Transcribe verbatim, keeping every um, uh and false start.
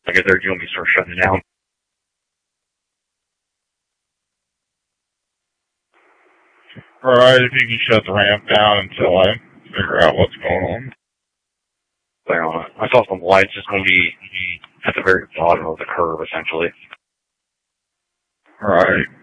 I guess they're going to start shutting it down. Alright, if you can shut the ramp down until I figure out what's going on. There on it. I saw some lights just going to be at the very bottom of the curve, essentially. Alright.